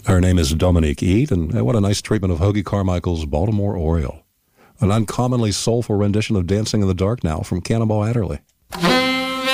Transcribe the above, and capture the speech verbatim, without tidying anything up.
Her name is Dominique Eade, and what a nice treatment of Hoagie Carmichael's Baltimore Oriole. An uncommonly soulful rendition of Dancing in the Dark now from Cannonball Adderley.